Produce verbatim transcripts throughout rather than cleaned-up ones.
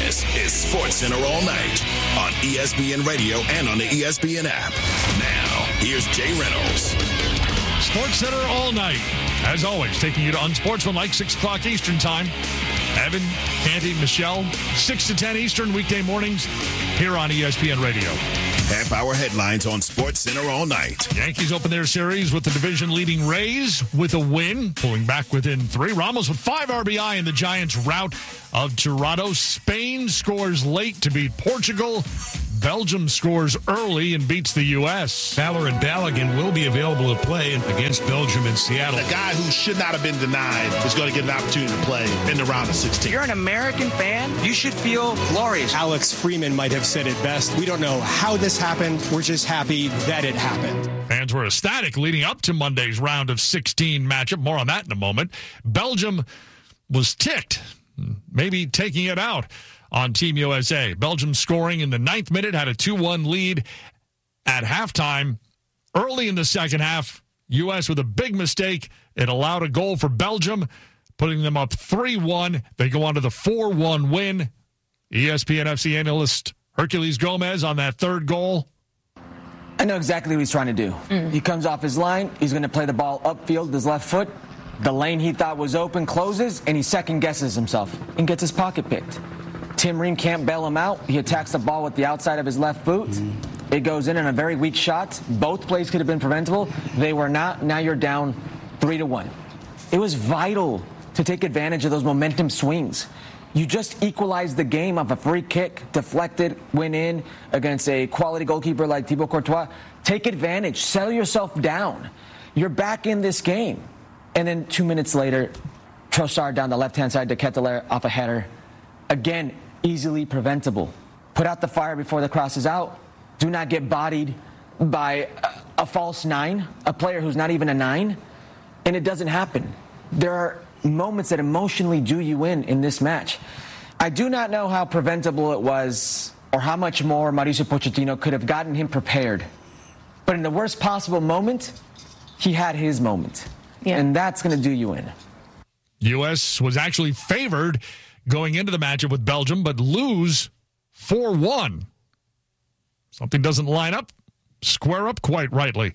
This is SportsCenter All Night on E S P N Radio and on the E S P N app. Now, here's Jay Reynolds. SportsCenter All Night, as always, taking you to unsportsmanlike, six o'clock Eastern time. Evan, Canty, Michelle, six to ten Eastern weekday mornings here on E S P N Radio. Half-hour headlines on SportsCenter All Night. Yankees open their series with the division-leading Rays with a win, pulling back within three. Ramos with five R B I in the Giants' rout of Toronto. Spain scores late to beat Portugal. Belgium scores early and beats the U S Fowler and Balogun will be available to play against Belgium in Seattle. The guy who should not have been denied is going to get an opportunity to play in the round of sixteen. If you're an American fan, you should feel glorious. Alex Freeman might have said it best. We don't know how this happened. We're just happy that it happened. Fans were ecstatic leading up to Monday's round of sixteen matchup. More on that in a moment. Belgium was ticked, maybe taking it out on Team U S A. Belgium scoring in the ninth minute, had a two one lead at halftime. Early in the second half, U S with a big mistake. It allowed a goal for Belgium, putting them up three one. They go on to the four one win. E S P N F C analyst Herculez Gomez on that third goal. I know exactly what he's trying to do. Mm. He comes off his line. He's going to play the ball upfield with his left foot. The lane he thought was open closes, and he second-guesses himself and gets his pocket picked. Tim Ream can't bail him out. He attacks the ball with the outside of his left boot. Mm. It goes in on a very weak shot. Both plays could have been preventable. They were not. Now you're down three to one. It was vital to take advantage of those momentum swings. You just equalized the game off a free kick, deflected, went in against a quality goalkeeper like Thibaut Courtois. Take advantage. Settle yourself down. You're back in this game. And then two minutes later, Trossard down the left-hand side to Ketelaere off a header. Again, easily preventable. Put out the fire before the cross is out. Do not get bodied by a, a false nine, a player who's not even a nine. And it doesn't happen. There are moments that emotionally do you in in this match. I do not know how preventable it was or how much more Mauricio Pochettino could have gotten him prepared. But in the worst possible moment, he had his moment. Yeah. And that's going to do you in. U S was actually favored going into the matchup with Belgium, but lose four one. Something doesn't line up, square up quite rightly.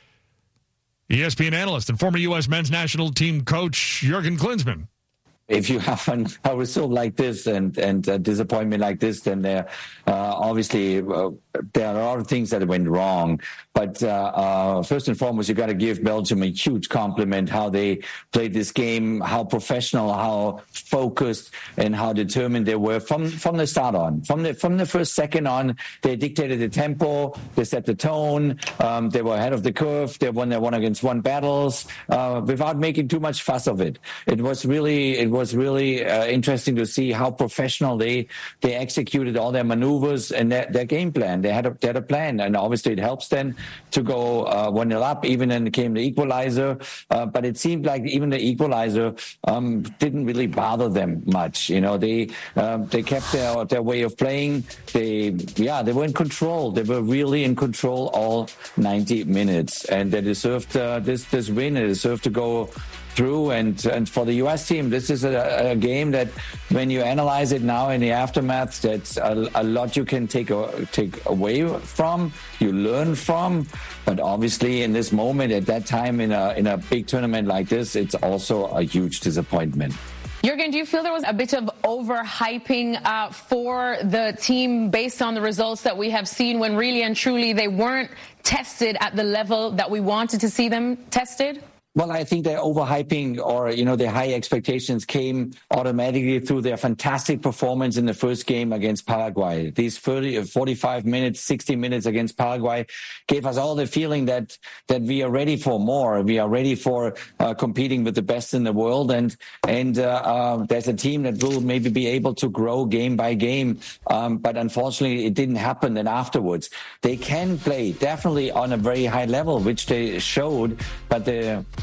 E S P N analyst and former U S men's national team coach Jurgen Klinsmann. If you have an, a result like this and, and a disappointment like this, then there uh, obviously uh, there are a lot of things that went wrong. But uh, uh, first and foremost, you got to give Belgium a huge compliment how they played this game, how professional, how focused, and how determined they were from, from the start on. From the from the first second on, they dictated the tempo, they set the tone, um, they were ahead of the curve, they won their one against one battles uh, without making too much fuss of it. It was really it was really uh, interesting to see how professional they they executed all their maneuvers and their, their game plan. They had a they had a plan, and obviously it helps then to go uh, one nil up. Even then came the equalizer, uh, but it seemed like even the equalizer um, didn't really bother them much. You know, they um, they kept their their way of playing. They yeah they were in control. They were really in control all ninety minutes, and they deserved uh, this this win. They deserved to go through. And, and for the U S team, this is a, a game that when you analyze it now in the aftermath, that's a, a lot you can take a, take away from, you learn from. But obviously in this moment, at that time in a in a big tournament like this, it's also a huge disappointment. Jurgen, do you feel there was a bit of overhyping uh, for the team based on the results that we have seen when really and truly they weren't tested at the level that we wanted to see them tested? Well, I think their overhyping or, you know, their high expectations came automatically through their fantastic performance in the first game against Paraguay. These thirty, forty-five minutes, sixty minutes against Paraguay gave us all the feeling that that we are ready for more. We are ready for uh, competing with the best in the world. And and uh, uh, there's a team that will maybe be able to grow game by game. Um, but unfortunately, it didn't happen then afterwards. They can play definitely on a very high level, which they showed, but the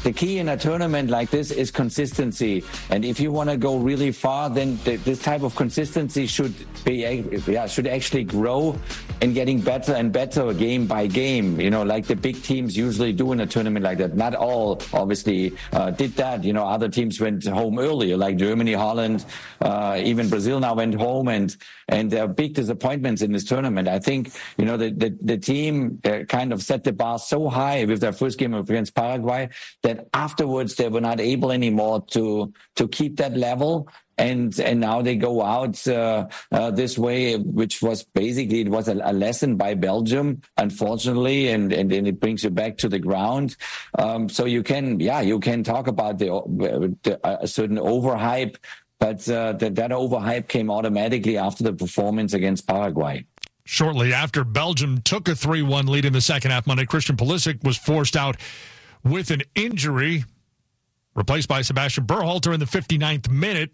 the key in a tournament like this is consistency. And if you want to go really far, then th- this type of consistency should be, yeah, should actually grow and getting better and better game by game, you know, like the big teams usually do in a tournament like that. Not all, obviously, uh, did that. You know, other teams went home earlier, like Germany, Holland, uh, even Brazil now went home, and and there are big disappointments in this tournament. I think, you know, the, the, the team uh, kind of set the bar so high with their first game against Paraguay that afterwards they were not able anymore to to keep that level. And and now they go out uh, uh, this way, which was basically, it was a, a lesson by Belgium, unfortunately, and, and and it brings you back to the ground. Um, so you can, yeah, you can talk about the, the a certain overhype, but uh, that, that overhype came automatically after the performance against Paraguay. Shortly after Belgium took a three one lead in the second half Monday, Christian Pulisic was forced out with an injury, replaced by Sebastian Berhalter in the fifty-ninth minute.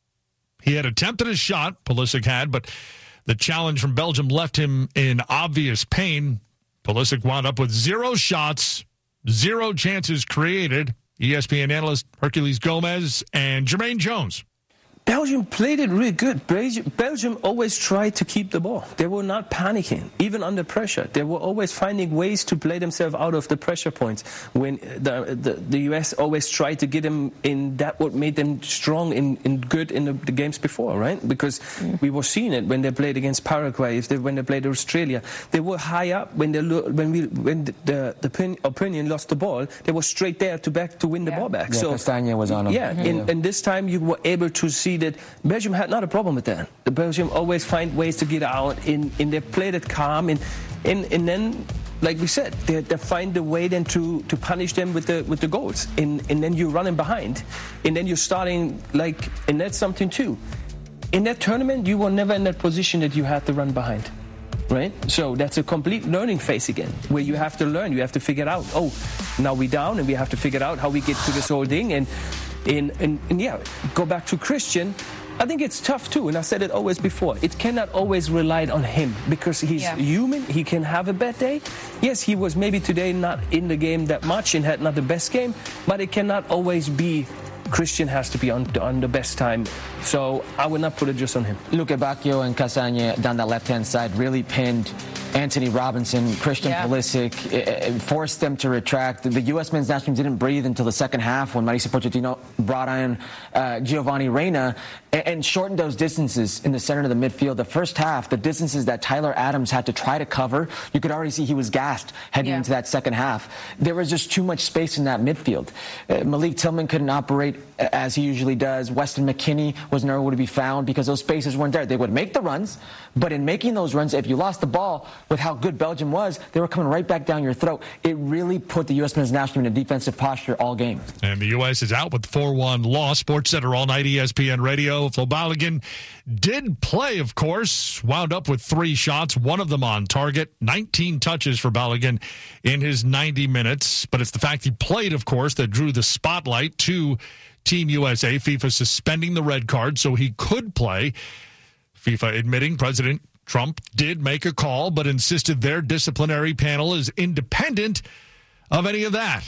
He had attempted a shot, Pulisic had, but the challenge from Belgium left him in obvious pain. Pulisic wound up with zero shots, zero chances created. E S P N analyst Herculez Gomez and Jermaine Jones. Belgium played it really good. Belgium always tried to keep the ball. They were not panicking, even under pressure. They were always finding ways to play themselves out of the pressure points. When the the, the U S always tried to get them in, that what made them strong and, and good in the, the games before, right? Because mm. we were seeing it when they played against Paraguay, if they, when they played Australia. They were high up when they when we when the the, the opinion lost the ball. They were straight there to back to win the yeah. ball back. Yeah, so Castagna was on them. Yeah, mm-hmm. and, and this time you were able to see that Belgium had not a problem with that. The Belgium always find ways to get out, and, and they played it calm, and and, and then, like we said, they, they find a way then to, to punish them with the with the goals, and and then you're running behind, and then you're starting like, and that's something too. In that tournament, you were never in that position that you had to run behind, right? So that's a complete learning phase again, where you have to learn, you have to figure out, oh, now we're down, and we have to figure out how we get to this whole thing, and. And, and, and yeah, go back to Christian. I think it's tough too, and I said it always before. It cannot always rely on him because he's yeah. human. He can have a bad day. Yes, he was maybe today not in the game that much and had not the best game, but it cannot always be. Christian has to be on, on the best time. So I would not put it just on him. Luke Bacchio and Castagna down that left-hand side really pinned Anthony Robinson, Christian yeah. Pulisic, it, it forced them to retract. The U S men's national team didn't breathe until the second half when Mauricio Pochettino brought in uh, Giovanni Reina and, and shortened those distances in the center of the midfield. The first half, the distances that Tyler Adams had to try to cover, you could already see he was gassed heading yeah. into that second half. There was just too much space in that midfield. Uh, Malik Tillman couldn't operate as he usually does. Weston McKennie was nowhere to be found because those spaces weren't there. They would make the runs, but in making those runs, if you lost the ball with how good Belgium was, they were coming right back down your throat. It really put the U S men's national team in a defensive posture all game. And the U S is out with four one loss. Sports Center all night, E S P N Radio. Flo Balogun did play, of course, wound up with three shots, one of them on target, nineteen touches for Balogun in his ninety minutes. But it's the fact he played, of course, that drew the spotlight to Team U S A. FIFA suspending the red card so he could play. FIFA admitting President Trump did make a call, but insisted their disciplinary panel is independent of any of that.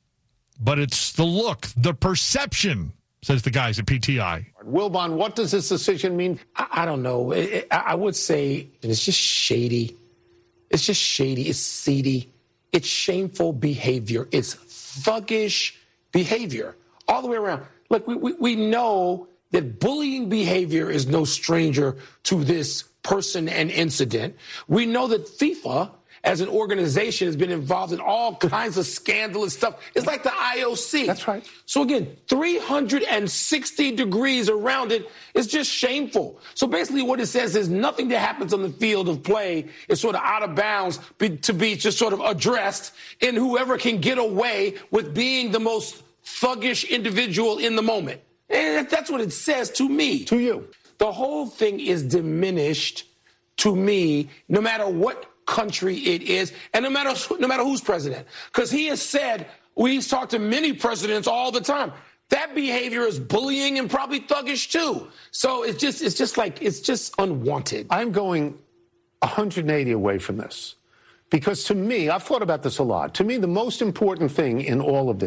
But it's the look, the perception, says the guys at P T I. Wilbon, what does this decision mean? I, I don't know. It, it, I would say it's just shady. It's just shady. It's seedy. It's shameful behavior. It's thuggish behavior all the way around. Look, we, we, we know that bullying behavior is no stranger to this person and incident. We know that FIFA, as an organization, has been involved in all kinds of scandalous stuff. It's like the I O C. That's right. So again, three hundred sixty degrees around it is just shameful. So basically what it says is nothing that happens on the field of play is sort of out of bounds be, to be just sort of addressed, and whoever can get away with being the most thuggish individual in the moment. And that's what it says to me. To you. The whole thing is diminished to me, no matter what country it is, and no matter no matter who's president. Because he has said, we've talked to many presidents all the time, that behavior is bullying and probably thuggish too. So it's just it's just like it's just unwanted. I'm going one hundred eighty away from this. Because to me, I've thought about this a lot. To me, the most important thing in all of this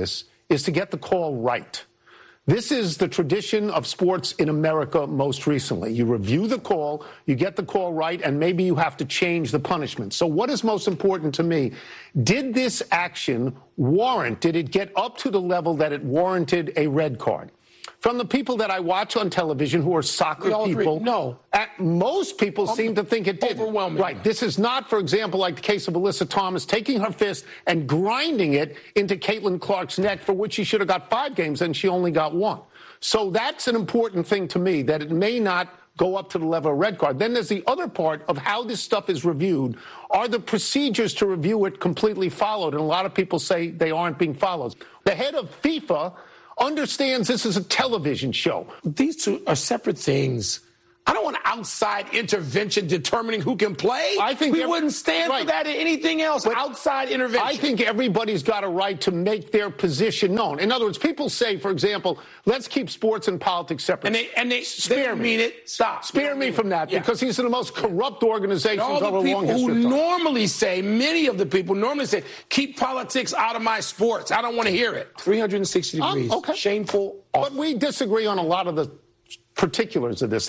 is to get the call right. This is the tradition of sports in America most recently. You review the call, you get the call right, and maybe you have to change the punishment. So what is most important to me? Did this action warrant, did it get up to the level that it warranted a red card? From the people that I watch on television who are soccer people, agree. No. At, most people um, seem to think it did. Overwhelming. Right. This is not, for example, like the case of Alyssa Thomas taking her fist and grinding it into Caitlin Clark's neck, for which she should have got five games and she only got one. So that's an important thing to me, that it may not go up to the level of red card. Then there's the other part of how this stuff is reviewed. Are the procedures to review it completely followed? And a lot of people say they aren't being followed. The head of FIFA understands this is a television show. These two are separate things. I don't want outside intervention determining who can play. I think we every, wouldn't stand right. for that in anything else. But outside intervention. I think everybody's got a right to make their position known. In other words, people say, for example, let's keep sports and politics separate. And they and they spare they me. mean it. Stop. Spare me from that, yeah. because these are the most corrupt organizations all over the a long people history who of time. normally say, many of the people normally say, keep politics out of my sports. I don't want to hear it. three hundred sixty degrees. Um, okay. Shameful. But we disagree on a lot of the particulars of this.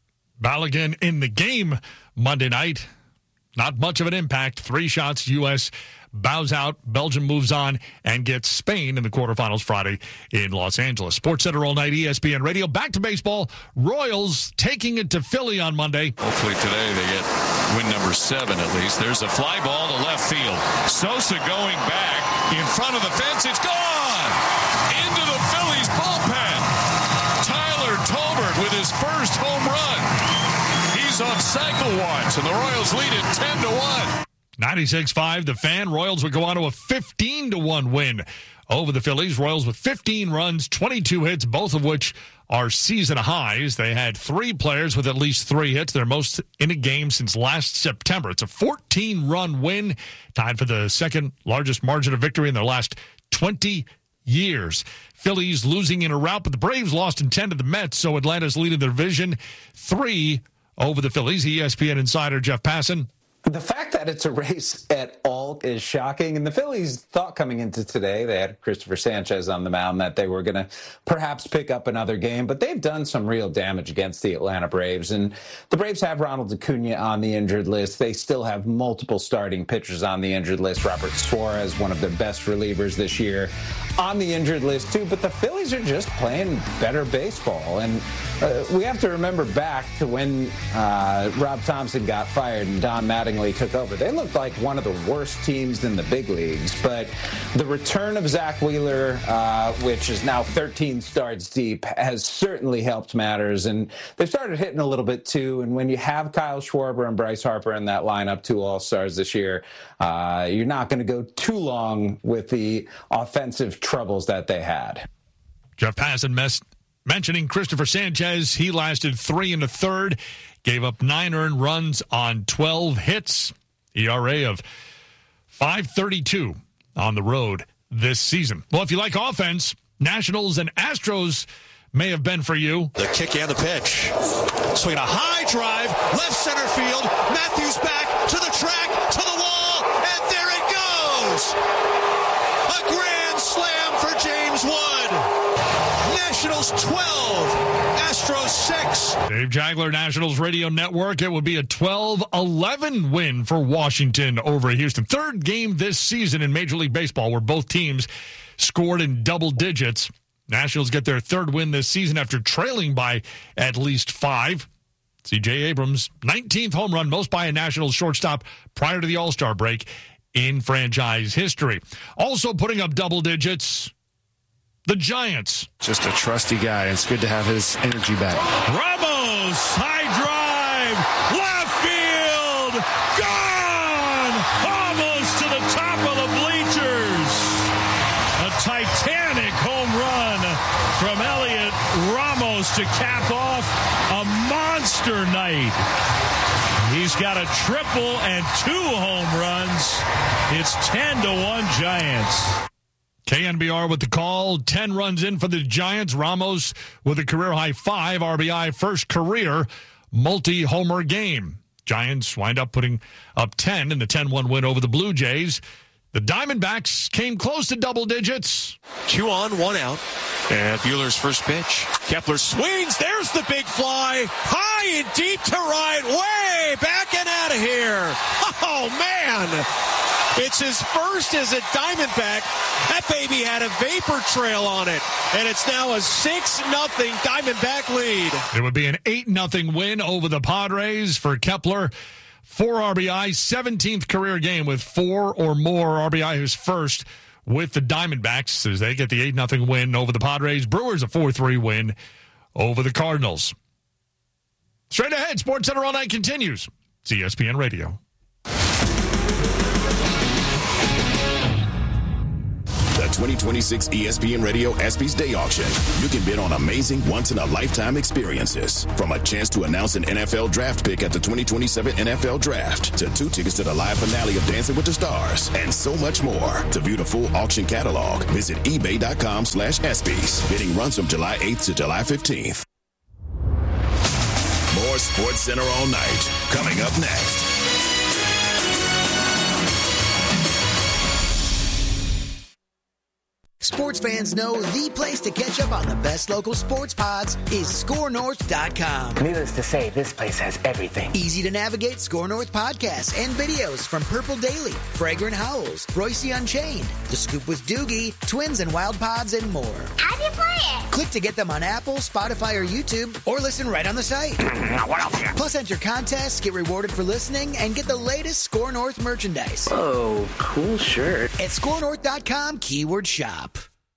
Balogun in the game Monday night. Not much of an impact. Three shots. U S bows out. Belgium moves on and gets Spain in the quarterfinals Friday in Los Angeles. SportsCenter all night, E S P N Radio. Back to baseball. Royals taking it to Philly on Monday. Hopefully today they get win number seven at least. There's a fly ball to left field. Sosa going back in front of the fence. It's gone! Into the Phillies bullpen. Tyler Tolbert with his first home run. He's on cycle once, and the Royals lead it ten to one. ninety-six five, the Fan. Royals would go on to a fifteen to one win over the Phillies. Royals with fifteen runs, twenty-two hits, both of which are season highs. They had three players with at least three hits, their most in a game since last September. It's a fourteen-run win, tied for the second largest margin of victory in their last twenty years. Phillies losing in a rout, but the Braves lost in ten to the Mets, so Atlanta's leading the division three over the Phillies. E S P N insider Jeff Passan. The fact that it's a race at all is shocking. And the Phillies thought coming into today, they had Christopher Sanchez on the mound, that they were going to perhaps pick up another game. But they've done some real damage against the Atlanta Braves. And the Braves have Ronald Acuna on the injured list. They still have multiple starting pitchers on the injured list. Robert Suarez, one of their best relievers this year, on the injured list too. But the Phillies are just playing better baseball. And uh, we have to remember back to when uh, Rob Thompson got fired and Don Mattingly took over. They looked like one of the worst teams in the big leagues. But the return of Zach Wheeler, uh, which is now thirteen starts deep, has certainly helped matters. And they've started hitting a little bit too. And when you have Kyle Schwarber and Bryce Harper in that lineup, two All-Stars this year, uh, you're not going to go too long with the offensive troubles that they had. Jeff Passan mess- mentioning Christopher Sanchez. He lasted three and a third. Gave up nine earned runs on twelve hits. E R A of five thirty-two on the road this season. Well, if you like offense, Nationals and Astros may have been for you. The kick and the pitch. Swing a high drive, left center field. Matthews back to the track, to the wall, and there it goes. A grand slam for James Wood. Nationals twelve, Astros six. Dave Jagler, Nationals Radio Network. It would be a twelve eleven win for Washington over Houston. Third game this season in Major League Baseball where both teams scored in double digits. Nationals get their third win this season after trailing by at least five. C J Abrams, nineteenth home run, most by a Nationals shortstop prior to the All-Star break in franchise history. Also putting up double digits, the Giants. Just a trusty guy. It's good to have his energy back. Ramos, high drive, left field, gone! Almost to the top of the bleachers. A titanic home run from Elliot Ramos to cap off a monster night. He's got a triple and two home runs. It's ten to one Giants. K N B R with the call. ten runs in for the Giants. Ramos with a career-high five R B I, first career multi-homer game. Giants wind up putting up ten in the ten one win over the Blue Jays. The Diamondbacks came close to double digits. Two on, one out. And Buehler's first pitch. Kepler swings. There's the big fly. High and deep to right. Way back and out of here. Oh, man. It's his first as a Diamondback. That baby had a vapor trail on it. And it's now a six nothing Diamondback lead. It would be an eight nothing win over the Padres for Kepler. Four R B I, seventeenth career game with four or more R B I, his first with the Diamondbacks as they get the eight nothing win over the Padres. Brewers a four three win over the Cardinals. Straight ahead, SportsCenter All Night continues. It's E S P N Radio. The twenty twenty-six E S P N Radio ESPYs Day Auction. You can bid on amazing once-in-a-lifetime experiences. From a chance to announce an N F L draft pick at the twenty twenty-seven N F L Draft to two tickets to the live finale of Dancing with the Stars and so much more. To view the full auction catalog, visit ebay.com slash ESPYs. Bidding runs from July eighth to July fifteenth. More SportsCenter All Night coming up next. Sports fans know the place to catch up on the best local sports pods is score north dot com. Needless to say, this place has everything. Easy to navigate Score North podcasts and videos from Purple Daily, Fragrant Howls, Royce Unchained, The Scoop with Doogie, Twins and Wild Pods, and more. How do you play it? Click to get them on Apple, Spotify, or YouTube, or listen right on the site. What else? Plus, enter contests, get rewarded for listening, and get the latest Score North merchandise. Oh, cool shirt. At score north dot com, keyword shop.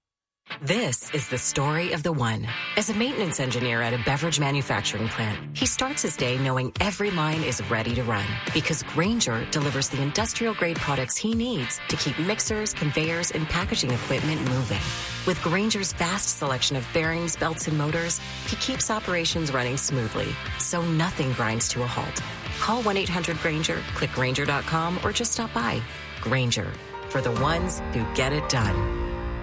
This is the story of the one. As a maintenance engineer at a beverage manufacturing plant, he starts his day knowing every line is ready to run because Grainger delivers the industrial-grade products he needs to keep mixers, conveyors, and packaging equipment moving. With Grainger's vast selection of bearings, belts, and motors, he keeps operations running smoothly, so nothing grinds to a halt. Call one eight hundred Grainger, click Grainger dot com, or just stop by. Grainger, for the ones who get it done.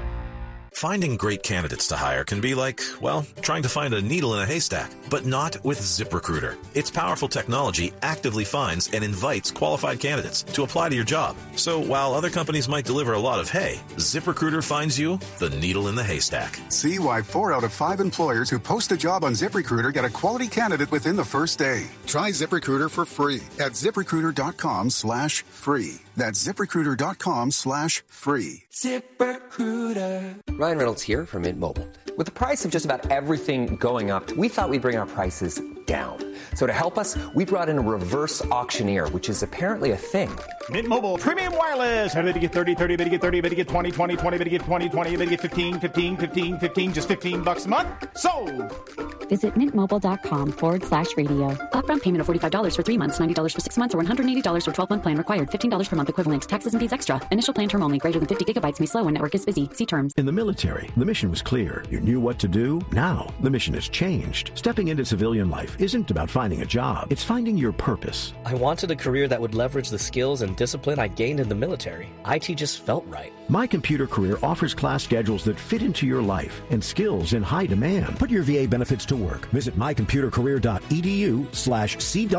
Finding great candidates to hire can be like, well, trying to find a needle in a haystack, but not with ZipRecruiter. Its powerful technology actively finds and invites qualified candidates to apply to your job. So while other companies might deliver a lot of hay, ZipRecruiter finds you the needle in the haystack. See why four out of five employers who post a job on ZipRecruiter get a quality candidate within the first day. Try ZipRecruiter for free at ZipRecruiter.com slash free. That's ZipRecruiter.com slash free. ZipRecruiter. Ryan Reynolds here from Mint Mobile. With the price of just about everything going up, we thought we'd bring our prices down. So to help us, we brought in a reverse auctioneer, which is apparently a thing. Mint Mobile Premium Wireless. How did you get thirty, thirty, bit to get thirty, bit to get twenty, twenty, twenty, bit to get twenty, twenty, bit to get fifteen, fifteen, fifteen, fifteen, just fifteen bucks a month? Sold! Visit mintmobile.com forward slash radio. Upfront payment of forty-five dollars for three months, ninety dollars for six months, or one hundred eighty dollars for twelve-month plan required. fifteen dollars per month equivalent. Taxes and fees extra. Initial plan term only. Greater than fifty gigabytes may slow when network is busy. See terms. In the military, the mission was clear. You knew what to do. Now, the mission has changed. Stepping into civilian life isn't about finding a job. It's finding your purpose. I wanted a career that would leverage the skills and discipline I gained in the military. I T just felt right. My Computer Career offers class schedules that fit into your life and skills in high demand. Put your V A benefits to work. Visit mycomputercareer.edu slash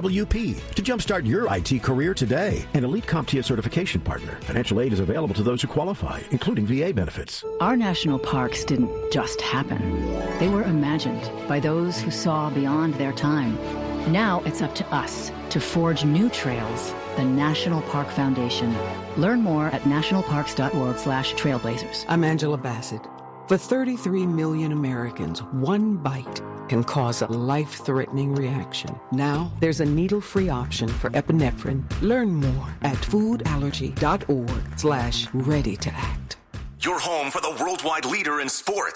CWP to jumpstart your I T career today. An elite CompTIA certification partner. Financial aid is available to those who qualify, including V A benefits. Our national parks didn't just happen. They were imagined by those who saw beyond their time. Now it's up to us to forge new trails. The National Park Foundation. Learn more at nationalparks.org slash trailblazers. I'm Angela Bassett. For thirty-three million Americans, one bite can cause a life-threatening reaction. Now, there's a needle-free option for epinephrine. Learn more at foodallergy.org slash ready to act. Your home for the worldwide leader in sports.